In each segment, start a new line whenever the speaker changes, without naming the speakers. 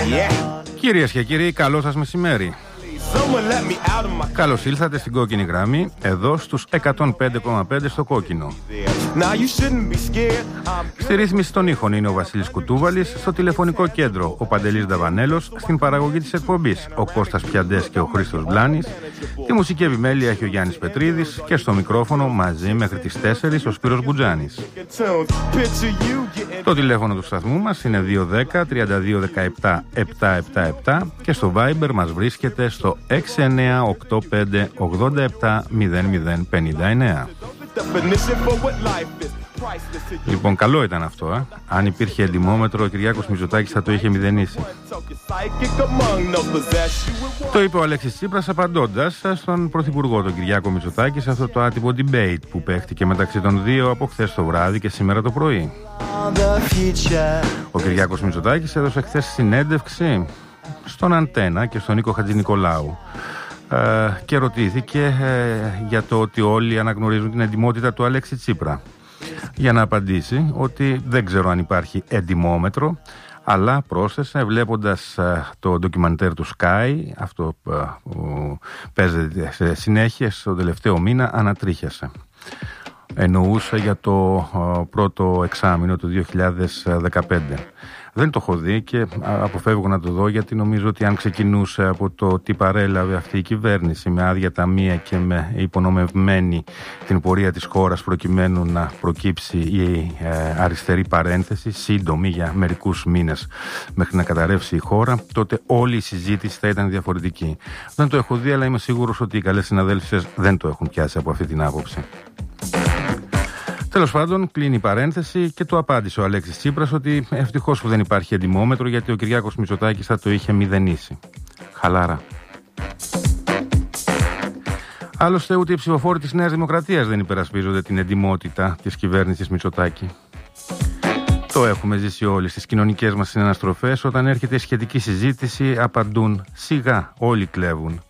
Κυρίες και κύριοι, καλό σας μεσημέρι. Καλώς ήλθατε στην κόκκινη γραμμή, εδώ στους 105,5 στο κόκκινο. Στη ρύθμιση των ήχων είναι ο Βασίλης Κουτούβαλης, στο τηλεφωνικό κέντρο ο Παντελής Δαβανέλος, στην παραγωγή της εκπομπής ο Κώστας Πιαντές και ο Χρήστος Μπλάνης, τη μουσική επιμέλεια έχει ο Γιάννης Πετρίδης και στο μικρόφωνο μαζί μέχρι τις 4 ο Σπύρος Μπουτζάνης. Το τηλέφωνο του σταθμού μας είναι 210 32 17 777 και στο Viber μας βρίσκεται στο 6985 87 00 59. Λοιπόν, καλό ήταν αυτό, Αν υπήρχε εντιμόμετρο, ο Κυριάκος Μητσοτάκης θα το είχε μηδενίσει. Το είπε ο Αλέξης Τσίπρας απαντώντας στον Πρωθυπουργό τον Κυριάκο Μητσοτάκη σε αυτό το άτυπο debate που παίχτηκε μεταξύ των δύο από χθες το βράδυ και σήμερα το πρωί. Ο Κυριάκος Μητσοτάκης έδωσε χθες συνέντευξη στον Αντένα και στον Νίκο Χατζηνικολάου και ρωτήθηκε για το ότι όλοι αναγνωρίζουν την εντιμότητα του Αλέξη Τσίπρα, για να απαντήσει ότι δεν ξέρω αν υπάρχει εντιμόμετρο, αλλά πρόσθεσε, βλέποντας το ντοκιμαντέρ του Sky, αυτό που παίζεται σε συνέχεια στο τελευταίο μήνα, ανατρίχιασε. Εννοούσε για το πρώτο εξάμηνο του 2015. Δεν το έχω δει και αποφεύγω να το δω, γιατί νομίζω ότι αν ξεκινούσε από το τι παρέλαβε αυτή η κυβέρνηση με άδεια ταμεία και με υπονομευμένη την πορεία της χώρας προκειμένου να προκύψει η αριστερή παρένθεση, σύντομη για μερικούς μήνες μέχρι να καταρρεύσει η χώρα, τότε όλη η συζήτηση θα ήταν διαφορετική. Δεν το έχω δει, αλλά είμαι σίγουρος ότι οι καλές συναδέλφισες δεν το έχουν πιάσει από αυτή την άποψη. Τέλος πάντων, κλείνει η παρένθεση και το απάντησε ο Αλέξης Τσίπρας ότι ευτυχώς που δεν υπάρχει εντιμόμετρο, γιατί ο Κυριάκος Μητσοτάκης θα το είχε μηδενίσει. Χαλάρα. Άλλωστε, ούτε οι ψηφοφόροι της Νέας Δημοκρατίας δεν υπερασπίζονται την εντιμότητα της κυβέρνησης Μητσοτάκη. Το έχουμε ζήσει όλοι στις κοινωνικές μας συναναστροφές. Όταν έρχεται η σχετική συζήτηση, απαντούν σιγά, όλοι κλέβουν.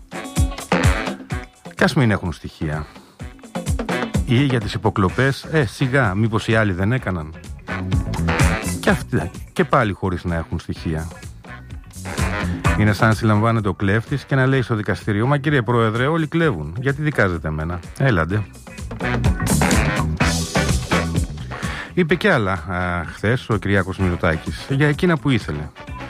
Κι ας μην έχουν στοιχεία. Ή για τις υποκλοπές, σιγά, μήπως οι άλλοι δεν έκαναν. Και αυτοί, και πάλι χωρίς να έχουν στοιχεία. Είναι σαν να συλλαμβάνεται ο κλέφτης και να λέει στο δικαστήριο: «Μα κύριε Πρόεδρε, όλοι κλέβουν, γιατί δικάζετε εμένα? Έλαντε». Είπε και άλλα χθες ο Κυριάκος Μητσοτάκης για εκείνα που ήθελε.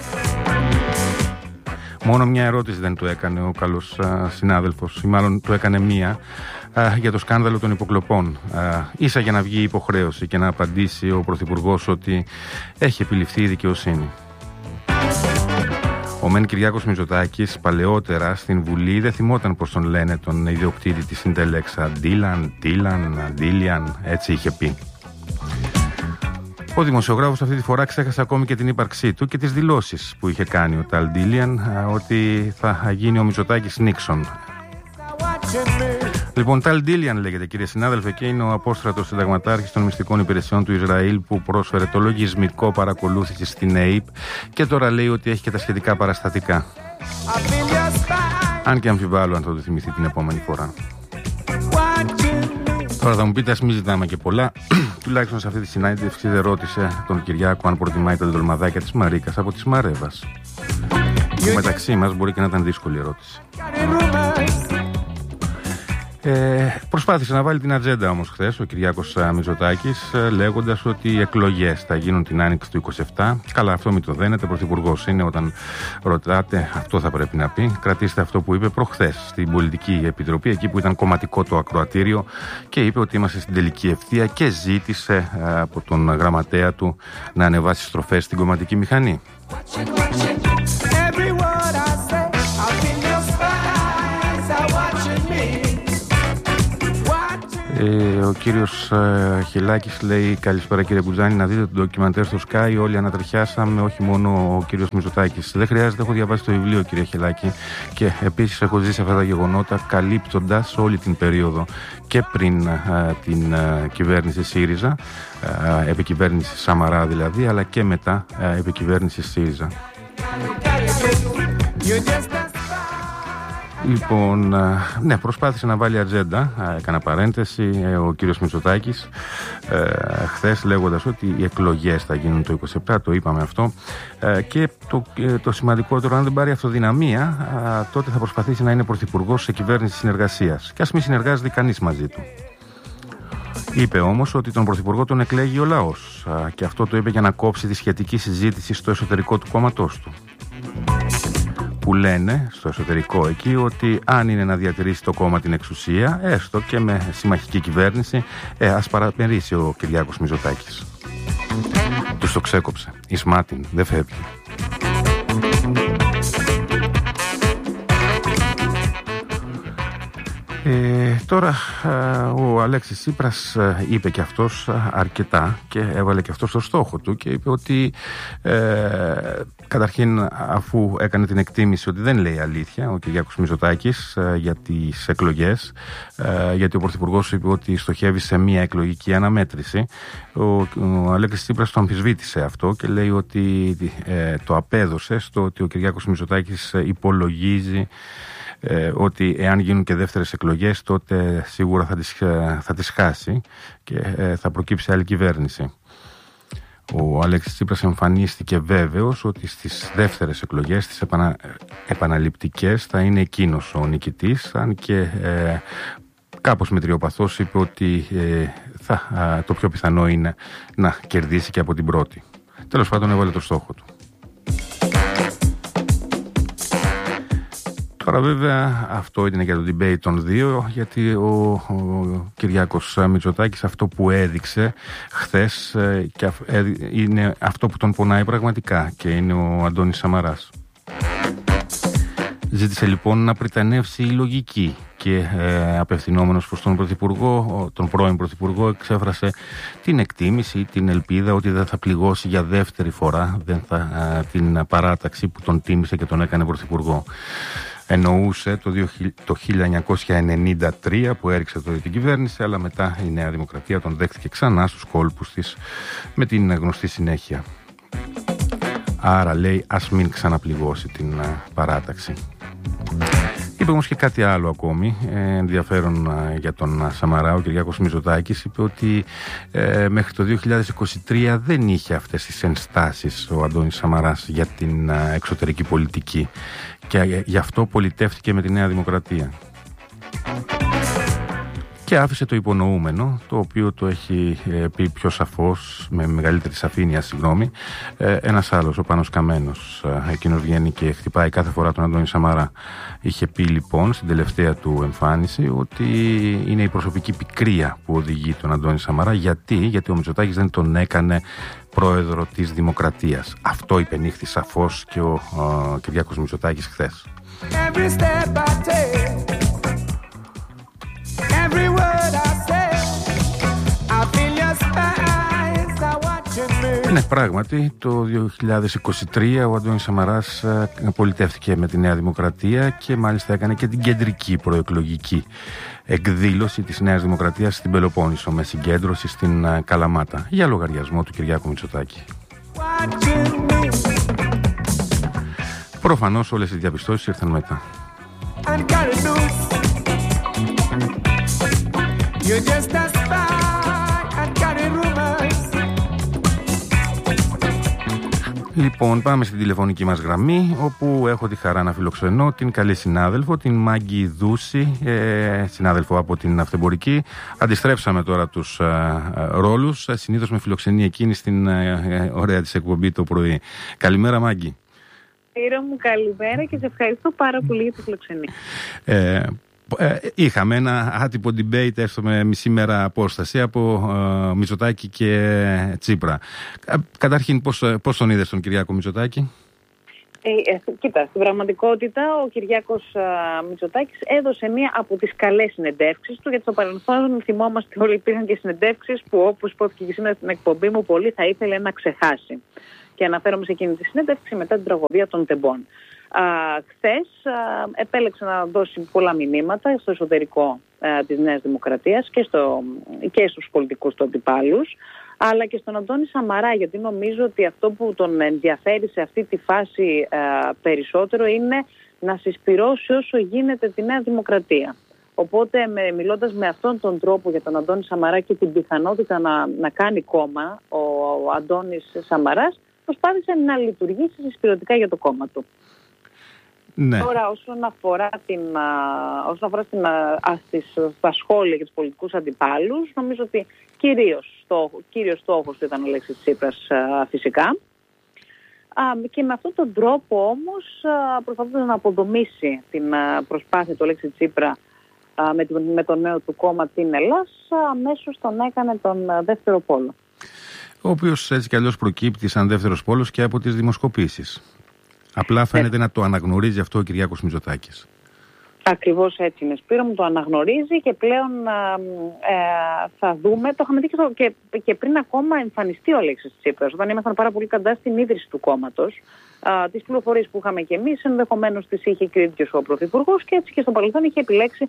Μόνο μια ερώτηση δεν του έκανε ο καλός συνάδελφος, ή μάλλον του έκανε μία, για το σκάνδαλο των υποκλοπών. Ίσα για να βγει υποχρέωση και να απαντήσει ο Πρωθυπουργός ότι έχει επιληφθεί η δικαιοσύνη. Ο μεν Κυριάκος Μητσοτάκης παλαιότερα στην Βουλή δεν θυμόταν πως τον λένε τον ιδιοκτήτη της Συντελέξα. Ντίλιαν, έτσι είχε πει. Ο δημοσιογράφος αυτή τη φορά ξέχασε ακόμη και την ύπαρξή του και τις δηλώσεις που είχε κάνει ο Ταλ Ντίλιαν ότι θα γίνει ο Μητσοτάκης Νίξον. Λοιπόν, Ταλ Ντίλιαν λέγεται, κύριε συνάδελφε, και είναι ο απόστρατος συνταγματάρχης των μυστικών υπηρεσιών του Ισραήλ που πρόσφερε το λογισμικό παρακολούθηση στην ΑΕΠ και τώρα λέει ότι έχει και τα σχετικά παραστατικά. Αν και αμφιβάλλω αν θα το θυμηθεί την επόμενη φορά. Τώρα θα μου πείτε, ας μην ζητάμε και πολλά. Τουλάχιστον σε αυτή τη συνάντηση δεν ρώτησε τον Κυριάκο αν προτιμάει τα ντολμαδάκια της Μαρίκας από της Μαρέβας. Που μεταξύ μας μπορεί και να ήταν δύσκολη ερώτηση. Προσπάθησε να βάλει την ατζέντα όμως χθες ο Κυριάκος Μητσοτάκης, λέγοντας ότι οι εκλογές θα γίνουν την άνοιξη του 27. Καλά, αυτό μην το δένετε, πρωθυπουργός είναι, όταν ρωτάτε αυτό θα πρέπει να πει. Κρατήστε αυτό που είπε προχθές στην Πολιτική Επιτροπή, εκεί που ήταν κομματικό το ακροατήριο, και είπε ότι είμαστε στην τελική ευθεία και ζήτησε από τον γραμματέα του να ανεβάσει στροφές στην κομματική μηχανή. Ο κύριος Χιλάκης λέει: «Καλησπέρα κύριε Μπουτζάνη, να δείτε το ντοκιμαντέρ στο Sky, όλοι ανατριχιάσαμε, όχι μόνο ο κύριος Μητσοτάκης». Δεν χρειάζεται, έχω διαβάσει το βιβλίο κύριε Χιλάκη, και επίσης έχω ζήσει αυτά τα γεγονότα καλύπτοντας όλη την περίοδο και πριν την κυβέρνηση ΣΥΡΙΖΑ, επικυβέρνηση Σαμαρά δηλαδή, αλλά και μετά επικυβέρνηση ΣΥΡΙΖΑ. Λοιπόν, ναι, προσπάθησε να βάλει ατζέντα, έκανα παρένθεση, ο κύριος Μητσοτάκης χθες, λέγοντας ότι οι εκλογές θα γίνουν το 27, το είπαμε αυτό, και το σημαντικότερο, αν δεν πάρει αυτοδυναμία, τότε θα προσπαθήσει να είναι πρωθυπουργός σε κυβέρνηση συνεργασίας και ας μην συνεργάζεται κανείς μαζί του. Είπε όμως ότι τον πρωθυπουργό τον εκλέγει ο λαός, και αυτό το είπε για να κόψει τη σχετική συζήτηση στο εσωτερικό του κόμματός του, που λένε στο εσωτερικό εκεί ότι αν είναι να διατηρήσει το κόμμα την εξουσία, έστω και με συμμαχική κυβέρνηση, ας παραμερίσει ο Κυριάκος Μητσοτάκης. Τους το ξέκοψε. Η Σμάτιν δεν φεύγει. Τώρα ο Αλέξης Τσίπρας είπε και αυτός αρκετά και έβαλε και αυτός το στόχο του και είπε ότι καταρχήν, αφού έκανε την εκτίμηση ότι δεν λέει αλήθεια ο Κυριάκος Μητσοτάκης για τις εκλογές, γιατί ο Πρωθυπουργός είπε ότι στοχεύει σε μία εκλογική αναμέτρηση, ο Αλέξης Τσίπρας το αμφισβήτησε αυτό και λέει ότι το απέδωσε στο ότι ο Κυριάκος Μητσοτάκης υπολογίζει ότι εάν γίνουν και δεύτερες εκλογές, τότε σίγουρα θα τις χάσει και θα προκύψει άλλη κυβέρνηση. Ο Αλέξης Τσίπρας εμφανίστηκε βέβαιος ότι στις δεύτερες εκλογές, στις επαναληπτικές, θα είναι εκείνος ο νικητής, αν και κάπως μετριοπαθώς είπε ότι το πιο πιθανό είναι να κερδίσει και από την πρώτη. Τέλος πάντων, έβαλε το στόχο του. Τώρα βέβαια αυτό ήταν για το debate των δύο, γιατί ο Κυριάκος Μητσοτάκης αυτό που έδειξε χθες και είναι αυτό που τον πονάει πραγματικά, και είναι ο Αντώνης Σαμαράς. Ζήτησε λοιπόν να πριτανεύσει η λογική και απευθυνόμενος προς τον Πρωθυπουργό, τον πρώην Πρωθυπουργό, εξέφρασε την εκτίμηση, την ελπίδα ότι δεν θα πληγώσει για δεύτερη φορά την παράταξη που τον τίμησε και τον έκανε Πρωθυπουργό. Εννοούσε το 1993 που έριξε την κυβέρνηση, αλλά μετά η Νέα Δημοκρατία τον δέχτηκε ξανά στους κόλπους της με την γνωστή συνέχεια. Άρα λέει ας μην ξαναπληγώσει την παράταξη. Είπε όμως και κάτι άλλο ακόμη ενδιαφέρον για τον Σαμαρά. Ο Κυριάκος Μητσοτάκης είπε ότι μέχρι το 2023 δεν είχε αυτές τις ενστάσεις ο Αντώνης Σαμαράς για την εξωτερική πολιτική και γι' αυτό πολιτεύτηκε με τη Νέα Δημοκρατία. Και άφησε το υπονοούμενο, το οποίο το έχει πει πιο σαφώς, με μεγαλύτερη σαφήνεια, ένας άλλος, ο Πάνος Καμένος. Εκείνος βγαίνει και χτυπάει κάθε φορά τον Αντώνη Σαμαρά. Είχε πει λοιπόν στην τελευταία του εμφάνιση ότι είναι η προσωπική πικρία που οδηγεί τον Αντώνη Σαμαρά. Γιατί ο Μητσοτάκης δεν τον έκανε πρόεδρο της Δημοκρατίας. Αυτό υπενήχθη σαφώς και ο Κυριάκος Μητσοτάκης χθες. Ναι, πράγματι, το 2023 ο Αντώνης Σαμαράς πολιτεύτηκε με τη Νέα Δημοκρατία και μάλιστα έκανε και την κεντρική προεκλογική εκδήλωση της Νέας Δημοκρατίας στην Πελοπόννησο, με συγκέντρωση στην Καλαμάτα, για λογαριασμό του Κυριάκου Μητσοτάκη. Προφανώς όλες οι διαπιστώσεις ήρθαν μετά. Λοιπόν, πάμε στην τηλεφωνική μας γραμμή, όπου έχω τη χαρά να φιλοξενώ την καλή συνάδελφο, την Μάγκη Δούση, συνάδελφο από την Αυτεμπορική. Αντιστρέψαμε τώρα τους ρόλους, συνήθως με φιλοξενεί εκείνη στην ωραία της εκπομπή το πρωί. Καλημέρα, Μάγκη.
Ήρα μου, καλημέρα και σε ευχαριστώ πάρα πολύ για τη φιλοξενία.
Είχαμε ένα άτυπο debate, έστω με μισή μέρα απόσταση, από Μητσοτάκη και Τσίπρα. Καταρχήν, πώς τον είδες τον Κυριάκο Μητσοτάκη?
Κοίτα, στην πραγματικότητα ο Κυριάκος Μητσοτάκης έδωσε μία από τις καλές συνεντεύξεις του, γιατί στο παρελθόν θυμόμαστε όλοι υπήρχαν και συνεντεύξεις που, όπως υπόθηκε και σήμερα στην εκπομπή μου, πολύ θα ήθελε να ξεχάσει. Και αναφέρομαι σε εκείνη τη συνέντευξη μετά την τραγωδία των Τεμπών. Χθες επέλεξε να δώσει πολλά μηνύματα στο εσωτερικό της Νέας Δημοκρατίας και στους πολιτικούς του αντιπάλους, αλλά και στον Αντώνη Σαμαρά, γιατί νομίζω ότι αυτό που τον ενδιαφέρει σε αυτή τη φάση περισσότερο είναι να συσπυρώσει όσο γίνεται τη Νέα Δημοκρατία. Οπότε μιλώντας με αυτόν τον τρόπο για τον Αντώνη Σαμαρά και την πιθανότητα να κάνει κόμμα, ο Αντώνης Σαμαράς προσπάθησε να λειτουργήσει συσπυρωτικά για το κόμμα του.
Ναι.
Τώρα όσον αφορά στα σχόλια και τους πολιτικούς αντιπάλους, νομίζω ότι κύριος στόχος του ήταν ο Αλέξης Τσίπρας φυσικά. Και με αυτόν τον τρόπο όμως προσπαθούσε να αποδομήσει την προσπάθεια του Αλέξη Τσίπρα με το νέο του κόμμα την Ελλάς, αμέσως τον έκανε τον δεύτερο πόλο.
Ο οποίος έτσι κι αλλιώς προκύπτει σαν δεύτερος πόλος και από τις δημοσκοπήσεις. Απλά φαίνεται να το αναγνωρίζει αυτό ο Κυριάκος Μητσοτάκης.
Ακριβώς έτσι είναι, Σπύρο μου, το αναγνωρίζει και πλέον θα δούμε, το είχαμε δει και πριν ακόμα εμφανιστεί ο Αλέξης Τσίπρας, όταν ήμασταν πάρα πολύ κοντά στην ίδρυση του κόμματος. Τις πληροφορίες που είχαμε και εμείς ενδεχομένως τις είχε και ο ίδιος ο Πρωθυπουργός και έτσι και στο παρελθόν είχε επιλέξει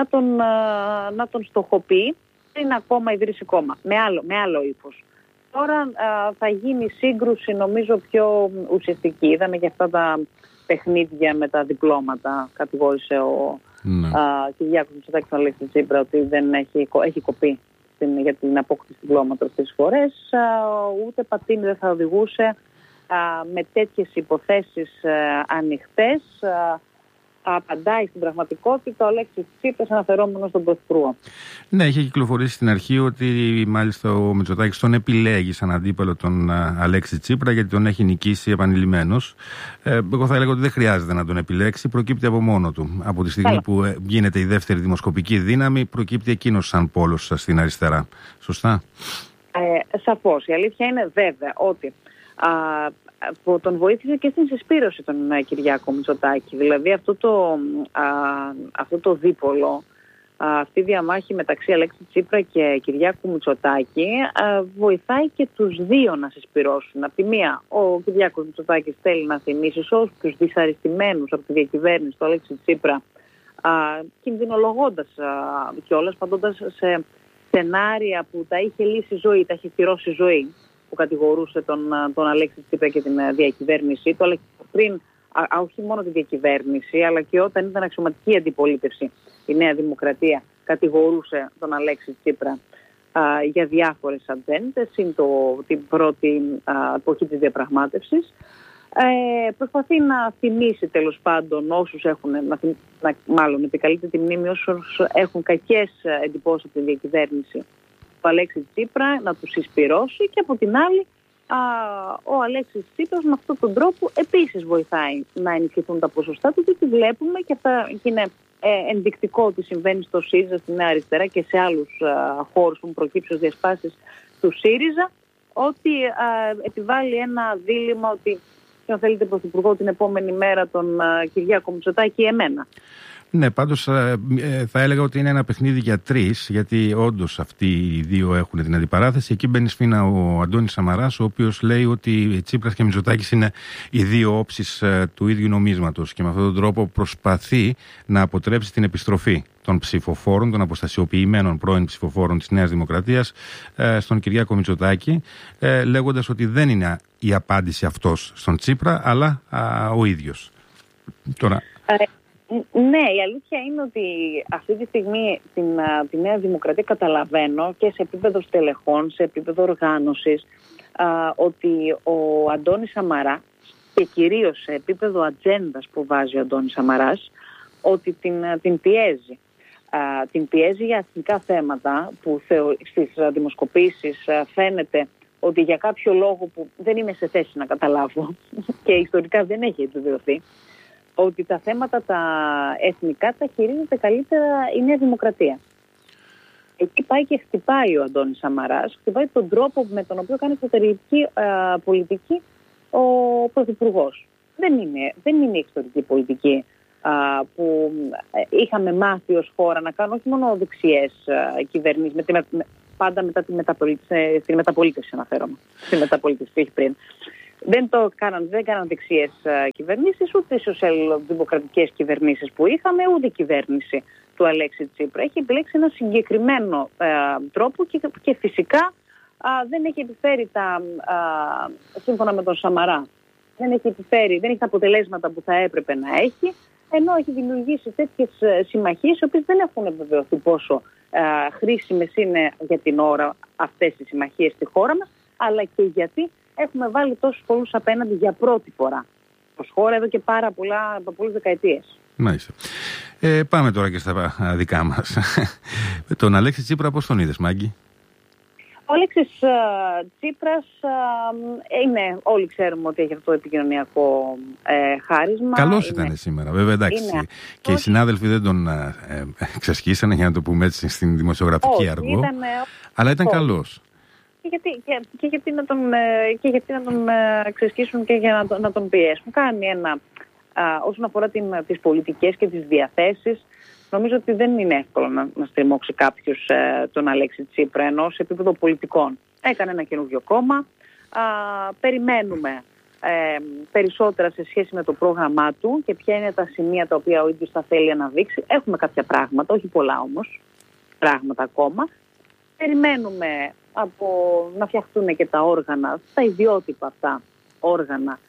να τον στοχοποιεί πριν ακόμα ιδρύσει κόμμα, με άλλο ύφος. Τώρα θα γίνει σύγκρουση νομίζω πιο ουσιαστική. Είδαμε και αυτά τα παιχνίδια με τα διπλώματα. Κατηγόρησε ο Κυριάκος Μητσοτάκης τον Αλέξη Τσίπρα ότι δεν έχει κοπεί για την απόκτηση διπλώματος τις φορές. Ούτε πατίνι δεν θα οδηγούσε με τέτοιες υποθέσεις ανοιχτές. Απαντάει στην πραγματικότητα ο Αλέξης Τσίπρας αναφερόμενος στον Πρωθυπουργό. Ναι,
είχε κυκλοφορήσει στην αρχή ότι μάλιστα ο Μητσοτάκης τον επιλέγει σαν αντίπαλο τον Αλέξη Τσίπρα γιατί τον έχει νικήσει επανειλημμένος. Εγώ θα έλεγα ότι δεν χρειάζεται να τον επιλέξει, προκύπτει από μόνο του. Από τη στιγμή που γίνεται η δεύτερη δημοσκοπική δύναμη, προκύπτει εκείνος σαν πόλος στην αριστερά. Σωστά?
Σαφώς. Η αλήθεια είναι βέβαια ότι που τον βοήθησε και στην συσπήρωση τον Κυριάκο Μητσοτάκη. Δηλαδή αυτό το δίπολο, αυτή η διαμάχη μεταξύ Αλέξη Τσίπρα και Κυριάκου Μητσοτάκη βοηθάει και τους δύο να συσπυρώσουν. Από τη μία, ο Κυριάκος Μητσοτάκης θέλει να θυμίσει σε όλους τους δυσαρεστημένους από τη διακυβέρνηση του Αλέξη Τσίπρα, κινδυνολογώντας κιόλας, παντώντας σε σενάρια που τα είχε λύσει ζωή, τα είχε κυρώσει ζωή, που κατηγορούσε τον Αλέξη Τσίπρα και την διακυβέρνησή του, αλλά και πριν, όχι μόνο τη διακυβέρνηση, αλλά και όταν ήταν αξιωματική αντιπολίτευση η Νέα Δημοκρατία, κατηγορούσε τον Αλέξη Τσίπρα για διάφορες ατζέντες, την πρώτη εποχή της διαπραγμάτευσης. Προσπαθεί να θυμίσει τέλος πάντων όσους έχουν, μάλλον επικαλείται τη μνήμη όσους έχουν κακές εντυπώσεις από τη διακυβέρνηση του Αλέξη Τσίπρα, να τους συσπυρώσει, και από την άλλη ο Αλέξης Τσίπρας με αυτόν τον τρόπο επίσης βοηθάει να ενισχυθούν τα ποσοστά του, γιατί βλέπουμε, και αυτά είναι ενδεικτικό ότι συμβαίνει στο ΣΥΡΙΖΑ, στη Νέα Αριστερά και σε άλλους χώρους που έχουν προκύψει ως διασπάσεις του ΣΥΡΙΖΑ, ότι επιβάλλει ένα δίλημμα ότι αν θέλετε πρωθυπουργό την επόμενη μέρα τον Κυριάκο Μητσοτάκη ή εμένα.
Ναι, πάντως θα έλεγα ότι είναι ένα παιχνίδι για τρεις, γιατί όντως αυτοί οι δύο έχουν την αντιπαράθεση. Εκεί μπαίνει σφήνα ο Αντώνης Σαμαράς, ο οποίος λέει ότι Τσίπρας και Μητσοτάκης είναι οι δύο όψεις του ίδιου νομίσματος και με αυτόν τον τρόπο προσπαθεί να αποτρέψει την επιστροφή των ψηφοφόρων, των αποστασιοποιημένων πρώην ψηφοφόρων της Νέας Δημοκρατίας στον Κυριάκο Μητσοτάκη, λέγοντας ότι δεν είναι η απάντηση αυτός στον Τσίπρα, αλλά ο ίδιος. Τώρα...
Ναι, η αλήθεια είναι ότι αυτή τη στιγμή τη Νέα Δημοκρατία καταλαβαίνω και σε επίπεδο στελεχών, σε επίπεδο οργάνωσης, ότι ο Αντώνης Σαμαρά και κυρίως σε επίπεδο ατζέντας που βάζει ο Αντώνης Σαμαράς, ότι την πιέζει. Την πιέζει για εθνικά θέματα που στις δημοσκοπήσεις φαίνεται ότι για κάποιο λόγο που δεν είμαι σε θέση να καταλάβω και ιστορικά δεν έχει επιβεβαιωθεί, ότι τα θέματα τα εθνικά τα χειρίζεται καλύτερα η Νέα Δημοκρατία. Εκεί πάει και χτυπάει ο Αντώνης Σαμαράς, χτυπάει τον τρόπο με τον οποίο κάνει εξωτερική πολιτική ο Πρωθυπουργός. Δεν είναι η εξωτερική πολιτική που είχαμε μάθει ως χώρα να κάνουν όχι μόνο δεξιές κυβερνήσεις, πάντα μετά την μεταπολίτευση αναφέρομαι, στη μεταπολίτευση που έχει πριν. Δεν κάναν δεξιές κυβερνήσεις, ούτε οι σοσιαλδημοκρατικές κυβερνήσεις που είχαμε, ούτε η κυβέρνηση του Αλέξη Τσίπρα. Έχει επιλέξει ένα συγκεκριμένο τρόπο και φυσικά δεν έχει επιφέρει σύμφωνα με τον Σαμαρά, δεν έχει τα αποτελέσματα που θα έπρεπε να έχει ενώ έχει δημιουργήσει τέτοιες συμμαχίες, οι οποίες δεν έχουν επιβεβαιωθεί πόσο χρήσιμες είναι για την ώρα αυτές οι συμμαχίες στη χώρα μας, αλλά και γιατί έχουμε βάλει τόσους πολλούς απέναντι για πρώτη φορά ως χώρα εδώ και πολλές δεκαετίες.
Μάλιστα. Πάμε τώρα και στα δικά μας. Τον Αλέξη Τσίπρα πώς τον είδες, Μάγκη?
Ο Αλέξης Τσίπρας είναι, όλοι ξέρουμε ότι έχει αυτό το επικοινωνιακό χάρισμα.
Καλός ήταν σήμερα, βέβαια, εντάξει. Και οι συνάδελφοι δεν τον ξεσχίσανε, για να το πούμε έτσι, στην δημοσιογραφική αργό. Αλλά ήταν καλός.
Και γιατί να τον ξεσχίσουν και για να τον πιέσουν. Κάνει όσον αφορά τις πολιτικές και τις διαθέσεις, νομίζω ότι δεν είναι εύκολο να στριμώξει κάποιος τον Αλέξη Τσίπρα, ενώ σε επίπεδο πολιτικών. Έκανε ένα καινούργιο κόμμα. Περιμένουμε περισσότερα σε σχέση με το πρόγραμμά του και ποια είναι τα σημεία τα οποία ο ίδιος θα θέλει να δείξει. Έχουμε κάποια πράγματα, όχι πολλά όμως, πράγματα ακόμα. Περιμένουμε να φτιαχτούν και τα όργανα, τα ιδιότυπα αυτά όργανα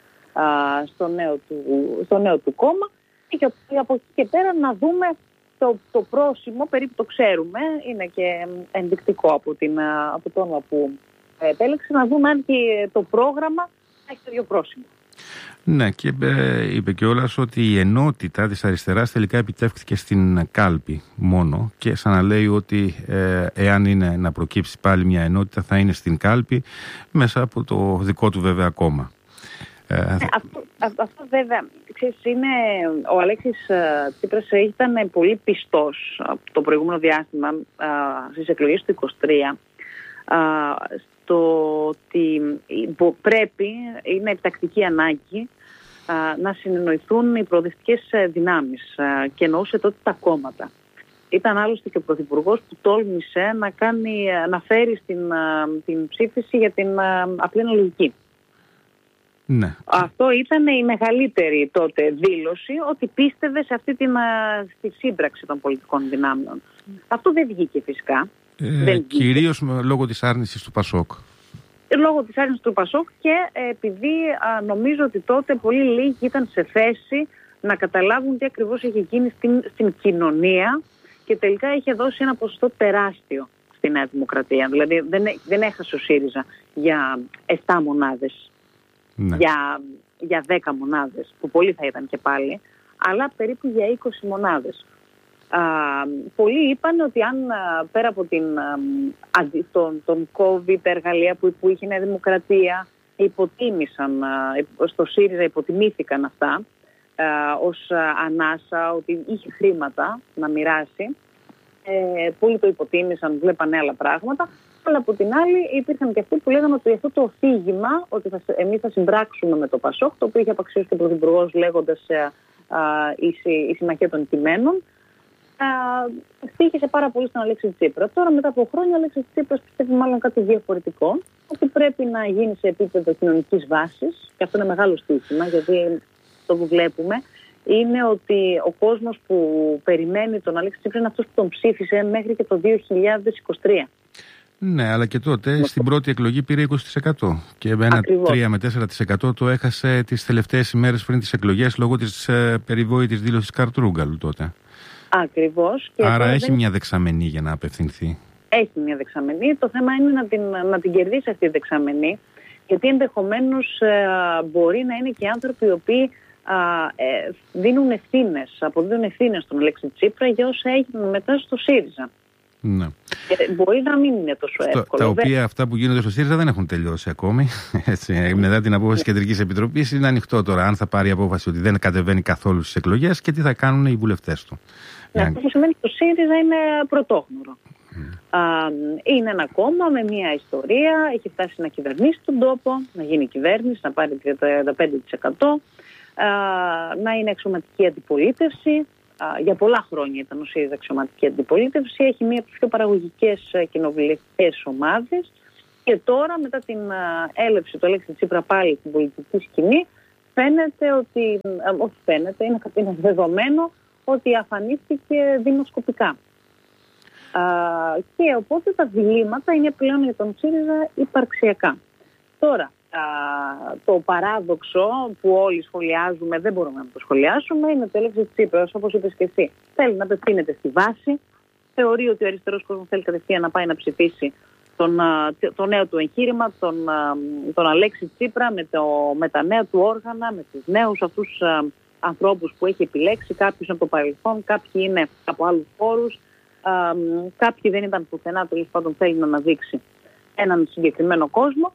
στο νέο του κόμμα, και από εκεί και πέρα να δούμε το πρόσημο, περίπου το ξέρουμε, είναι και ενδεικτικό από το όνομα που επέλεξε, να δούμε αν και το πρόγραμμα έχει το ίδιο πρόσημο.
Ναι, και είπε κιόλας ότι η ενότητα της αριστεράς τελικά επιτεύχθηκε στην κάλπη μόνο, και σαν να λέει ότι εάν είναι να προκύψει πάλι μια ενότητα θα είναι στην κάλπη, μέσα από το δικό του βέβαια κόμμα.
Αυτό βέβαια, ξέρεις, ο Αλέξης Τσίπρας ήταν πολύ πιστός από το προηγούμενο διάστημα στις εκλογές του 2023 στο ότι είναι επιτακτική ανάγκη να συνεννοηθούν οι προοδευτικές δυνάμεις, και εννοούσε τότε τα κόμματα. Ήταν άλλωστε και ο Πρωθυπουργός που τόλμησε να φέρει την ψήφιση για την απλή αναλογική.
Ναι.
Αυτό ήταν η μεγαλύτερη τότε δήλωση, ότι πίστευε σε αυτή στη σύμπραξη των πολιτικών δυνάμεων. Αυτό δεν βγήκε φυσικά.
Κυρίως λόγω της άρνησης του Πασόκ.
Λόγω της άρνησης του Πασόκ, και επειδή νομίζω ότι τότε πολύ λίγοι ήταν σε θέση να καταλάβουν τι ακριβώς έχει γίνει στην κοινωνία, και τελικά είχε δώσει ένα ποσοστό τεράστιο στη Νέα Δημοκρατία. Δηλαδή δεν έχασε ο ΣΥΡΙΖΑ για 7 μονάδες. Ναι. Για 10 μονάδες, που πολύ θα ήταν και πάλι, αλλά περίπου για 20 μονάδες. Πολλοί είπαν ότι αν πέρα από τον COVID, τα εργαλεία που είχε η Νέα Δημοκρατία, υποτίμησαν, στο ΣΥΡΙΖΑ υποτιμήθηκαν αυτά ως ανάσα, ότι είχε χρήματα να μοιράσει. Πολλοί το υποτίμησαν, βλέπανε άλλα πράγματα. Αλλά από την άλλη υπήρχαν και αυτοί που λέγανε ότι αυτό το αφήγημα, ότι εμείς θα συμπράξουμε με το Πασόκ, το οποίο είχε απαξιώσει και ο Πρωθυπουργός λέγοντας η συμμαχία των κειμένων, στοίχησε πάρα πολύ στον Αλέξη Τσίπρα. Τώρα, μετά από χρόνια, ο Αλέξης Τσίπρας πιστεύει μάλλον κάτι διαφορετικό, ότι πρέπει να γίνει σε επίπεδο κοινωνικής βάσης, και αυτό είναι μεγάλο στοίχημα, γιατί το που βλέπουμε είναι ότι ο κόσμος που περιμένει τον Αλέξη Τσίπρα είναι αυτός που τον ψήφισε μέχρι και το 2023.
Ναι, αλλά και τότε στην πρώτη εκλογή πήρε 20%, και με ένα 3 με 4% το έχασε τις τελευταίες ημέρες πριν τις εκλογές λόγω της περιβόητης δήλωσης Καρτρούγκαλου τότε.
Ακριβώς. Και
άρα έχει μια δεξαμενή για να απευθυνθεί. Έχει
μια δεξαμενή. Το θέμα είναι να την κερδίσει αυτή η δεξαμενή, γιατί ενδεχομένως μπορεί να είναι και άνθρωποι οι οποίοι αποδίδουν ευθύνες στον Αλέξη Τσίπρα για όσα έγιναν μετά στο ΣΥΡΙΖΑ.
Ναι.
Μπορεί να μην είναι τόσο εύκολο.
Τα οποία αυτά που γίνονται στο ΣΥΡΙΖΑ δεν έχουν τελειώσει ακόμη. Έτσι, μετά την απόφαση της Κεντρικής Επιτροπής είναι ανοιχτό τώρα αν θα πάρει απόφαση ότι δεν κατεβαίνει καθόλου στις εκλογές και τι θα κάνουν οι βουλευτές του.
Αυτό που σημαίνει ότι το ΣΥΡΙΖΑ είναι πρωτόγνωρο. Είναι ένα κόμμα με μια ιστορία, έχει φτάσει να κυβερνήσει τον τόπο, να γίνει κυβέρνηση, να πάρει 35%, να είναι αξιωματική αντιπολίτευση. Για πολλά χρόνια ήταν ο ΣΥΡΙΖΑ αξιωματική αντιπολίτευση, έχει μία από τις πιο παραγωγικές κοινοβουλευτικές ομάδες, και τώρα μετά την έλευση του Αλέξη Τσίπρα πάλι στην πολιτική σκηνή είναι δεδομένο ότι αφανίστηκε δημοσκοπικά. Και οπότε τα διλήμματα είναι πλέον για τον ΣΥΡΙΖΑ υπαρξιακά. Τώρα, το παράδοξο που όλοι σχολιάζουμε, δεν μπορούμε να το σχολιάσουμε, είναι το έλεξη της Τσίπρας, όπως είπες και εσύ. Θέλει να απευθύνεται στη βάση, θεωρεί ότι ο αριστερός κόσμος θέλει κατευθείαν να πάει να ψηφίσει το νέο του εγχείρημα, τον Αλέξη Τσίπρα, με τα νέα του όργανα, με τους νέους αυτούς ανθρώπους που έχει επιλέξει, κάποιους από το παρελθόν, κάποιοι είναι από άλλους χώρους, κάποιοι δεν ήταν πουθενά, τέλος πάντων θέλει να αναδείξει έναν συγκεκριμένο κόσμο.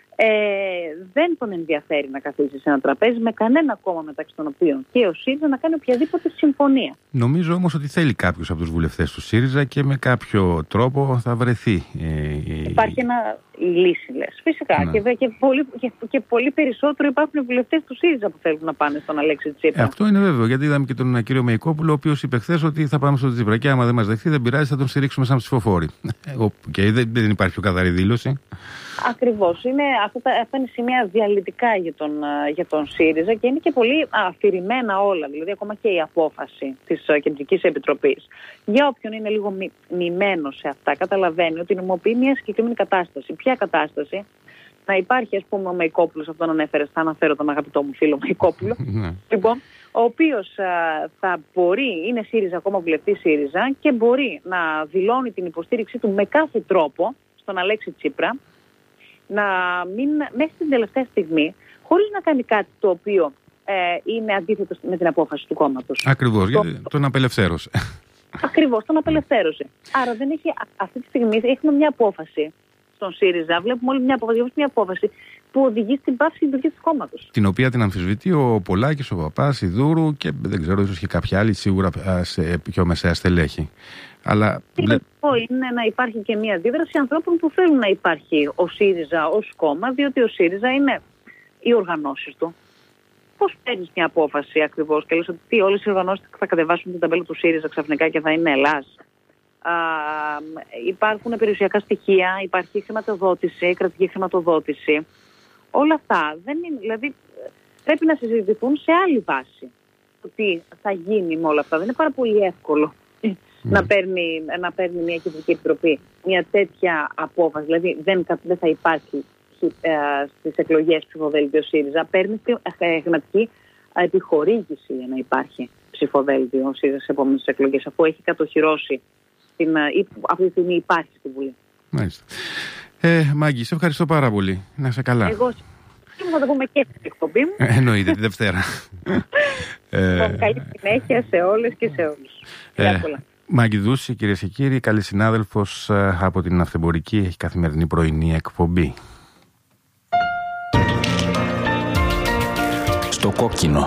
Δεν τον ενδιαφέρει να καθίσει σε ένα τραπέζι με κανένα κόμμα, μεταξύ των οποίων και ο ΣΥΡΙΖΑ, να κάνει οποιαδήποτε συμφωνία.
Νομίζω όμως ότι θέλει κάποιος από τους βουλευτές του ΣΥΡΙΖΑ και με κάποιο τρόπο θα βρεθεί.
Υπάρχει η λύση, λες. Φυσικά. Ναι. Και πολύ περισσότερο υπάρχουν βουλευτές του ΣΥΡΙΖΑ που θέλουν να πάνε στον Αλέξη Τσίπρα.
Αυτό είναι βέβαιο. Γιατί είδαμε και τον κύριο Μεϊκόπουλο, ο οποίος είπε χθες ότι θα πάμε στον Τσίπρα. Και άμα δεν μας δεχθεί, δεν πειράζει, θα τον στηρίξουμε σαν ψηφοφόροι. Και δεν υπάρχει πιο καθαρή δήλωση.
Ακριβώς. Αυτά είναι σημεία διαλυτικά για τον ΣΥΡΙΖΑ και είναι και πολύ αφηρημένα όλα. Δηλαδή, ακόμα και η απόφαση της Κεντρικής Επιτροπής. Για όποιον είναι λίγο μειμένο σε αυτά, καταλαβαίνει ότι νομιμοποιεί μια συγκεκριμένη κατάσταση. Ποια κατάσταση? Να υπάρχει, ας πούμε, ο Μεϊκόπουλος, αυτόν ανέφερε, θα αναφέρω τον αγαπητό μου φίλο Μεϊκόπουλο, λοιπόν, ο οποίος θα μπορεί, είναι ΣΥΡΙΖΑ, ακόμα βουλευτής ΣΥΡΙΖΑ, και μπορεί να δηλώνει την υποστήριξή του με κάθε τρόπο στον Αλέξη Τσίπρα, να μην μέχρι την τελευταία στιγμή, χωρίς να κάνει κάτι το οποίο είναι αντίθετο με την απόφαση του κόμματος.
Ακριβώς, γιατί τον απελευθέρωσε.
Ακριβώς, τον απελευθέρωσε. Άρα δεν έχει, αυτή τη στιγμή έχουμε μια απόφαση στον ΣΥΡΙΖΑ, βλέπουμε όλοι μια απόφαση που οδηγεί στην πάυση λειτουργίας του κόμματος. Την οποία την αμφισβητεί ο Πολάκης, ο Παπάς, η Δούρου και δεν ξέρω, ίσως και κάποια άλλη, σίγουρα σε πιο μεσαία στελέχη. Αλλά είναι να υπάρχει και μια αντίδραση ανθρώπων που θέλουν να υπάρχει ο ΣΥΡΙΖΑ ως κόμμα, διότι ο ΣΥΡΙΖΑ είναι οι οργανώσεις του. Πώς παίρνεις μια απόφαση ακριβώς και λες ότι όλες οι οργανώσεις θα κατεβάσουν την ταμπέλα του ΣΥΡΙΖΑ ξαφνικά και θα είναι Ελλάς? Υπάρχουν περιουσιακά στοιχεία, υπάρχει χρηματοδότηση, κρατική χρηματοδότηση. Όλα αυτά δεν είναι, δηλαδή πρέπει να συζητηθούν σε άλλη βάση. Το τι θα γίνει με όλα αυτά. Δεν είναι πάρα πολύ εύκολο να παίρνει μια Κεντρική Επιτροπή μια τέτοια απόφαση. Δηλαδή δεν θα υπάρχει στις εκλογές ψηφοδέλτιο ΣΥΡΙΖΑ. Παίρνει χρηματική επιχορήγηση για να υπάρχει ψηφοδέλτιο ΣΥΡΙΖΑ στις επόμενες εκλογές, αφού έχει κατοχυρώσει αυτή τη στιγμή υπάρχει στη Βουλή. Μάλιστα.
Μάγκη, σε ευχαριστώ πάρα πολύ. Να είσαι καλά.
Εγώ θα το πούμε και στην εκπομπή μου.
Εννοείται, τη Δευτέρα.
Καλή συνέχεια σε όλες και σε όλους.
Μάγκη Δούση, κυρίες και κύριοι, καλή συνάδελφος από την Ναυτεμπορική, έχει καθημερινή πρωινή εκπομπή.
Στο κόκκινο.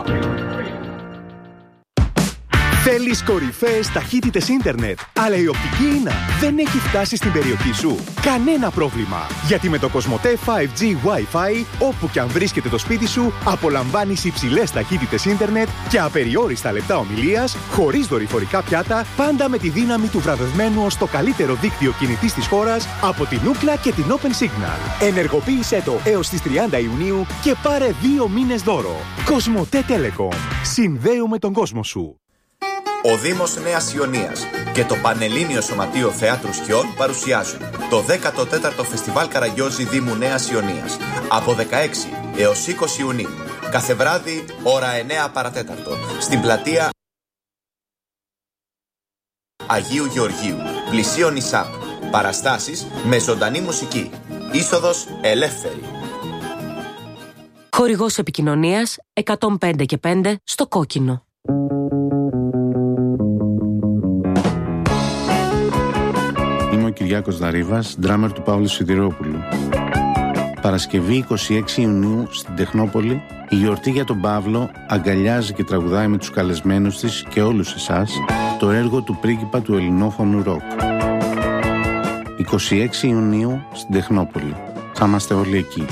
Θέλεις κορυφαίες ταχύτητες ίντερνετ, αλλά η οπτική ίνα δεν έχει φτάσει στην περιοχή σου? Κανένα πρόβλημα, γιατί με το Cosmote 5G Wi-Fi, όπου και αν βρίσκεται το σπίτι σου, απολαμβάνεις υψηλές ταχύτητες ίντερνετ και απεριόριστα λεπτά ομιλίας, χωρίς δορυφορικά πιάτα, πάντα με τη δύναμη του βραβευμένου ως το καλύτερο δίκτυο κινητής της χώρας από την Ookla και την Open Signal. Ενεργοποίησέ το έως τις 30 Ιουνίου και πάρε 2 μήνες δώρο. Cosmote Telecom. Συνδέουμε τον κόσμο σου.
Ο Δήμος Νέας Ιωνίας και το Πανελλήνιο Σωματείο Θεάτρου Σκιών παρουσιάζουν το 14ο Φεστιβάλ Καραγκιόζη Δήμου Νέας Ιωνίας από 16 έως 20 Ιουνίου. Κάθε βράδυ, ώρα 9 παρατέταρτο, στην πλατεία Αγίου Γεωργίου, πλησίον ΙΣΑΠ. Παραστάσεις με ζωντανή μουσική. Είσοδος ελεύθερη.
Χορηγός επικοινωνίας 105 και 5 στο κόκκινο.
Είμαι ο Κυριάκος Δαρίβας, ντράμερ του Παύλου Σιδηρόπουλου. Παρασκευή 26 Ιουνίου στην Τεχνόπολη, η γιορτή για τον Παύλο αγκαλιάζει και τραγουδάει με τους καλεσμένους της και όλους εσάς το έργο του πρίγκιπα του ελληνόφωνου ροκ. 26 Ιουνίου στην Τεχνόπολη. Θα είμαστε όλοι εκεί.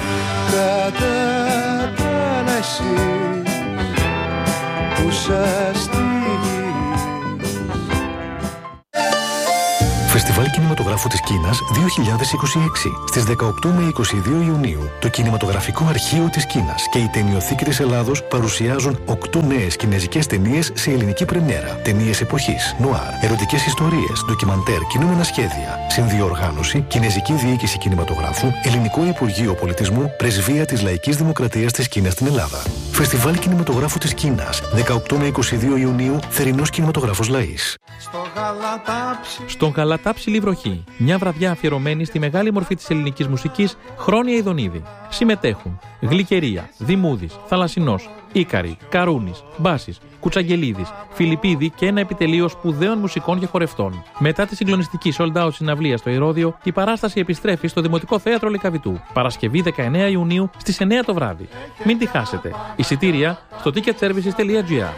Φεστιβάλ Κινηματογράφου της Κίνας 2026. Στις 18 με 22 Ιουνίου, το Κινηματογραφικό Αρχείο της Κίνας και η Ταινιοθήκη της Ελλάδος παρουσιάζουν 8 νέες κινεζικές ταινίες σε ελληνική πρεμιέρα. Ταινίες εποχής, νουάρ, ερωτικές ιστορίες, ντοκιμαντέρ, κινούμενα σχέδια. Συνδιοργάνωση, Κινεζική Διοίκηση Κινηματογράφου, Ελληνικό Υπουργείο Πολιτισμού, Πρεσβεία της Λαϊκής Δημοκρατίας της Κίνας στην Ελλάδα. Φεστιβάλ Κινηματογράφου της Κίνας, 18 με 22 Ιουνίου, Θερινός Κινηματογράφος Λαΐς.
Στον Γαλατά Ψηλή Βροχή, μια βραδιά αφιερωμένη στη μεγάλη μορφή της ελληνικής μουσικής, Χρόνια Ιδονίδη. Συμμετέχουν Γλυκερία, Δημούδης, Θαλασσινός, Ίκαρη, Καρούνης, Μπάσης, Κουτσαγγελίδης, Φιλιππίδη και ένα επιτελείο σπουδαίων μουσικών και χορευτών. Μετά τη συγκλονιστική sold out συναυλία στο Ηρώδειο, η παράσταση επιστρέφει στο Δημοτικό Θέατρο Λυκαβητού. Παρασκευή 19 Ιουνίου στις 9 το βράδυ. Μην τη χάσετε. Εισιτήρια στο ticketservices.gr.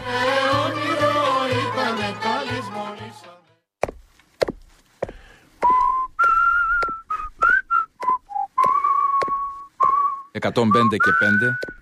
105 και 5